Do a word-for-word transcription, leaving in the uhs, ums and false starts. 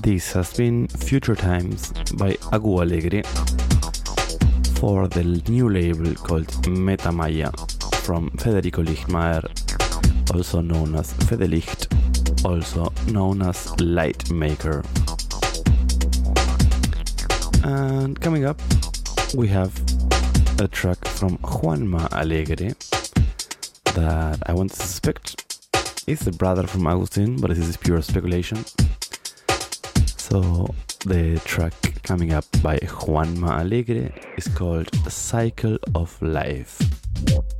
This has been Future Times by Agu Alegre for the new label called Metamaya from Federico Lichtmeier, also known as Fedelicht, also known as Lightmaker. And coming up, we have a track from Juanma Alegre that I want to suspect is the brother from Agustin, but this is pure speculation. So the track coming up by Juanma Alegre is called Cycle of Life.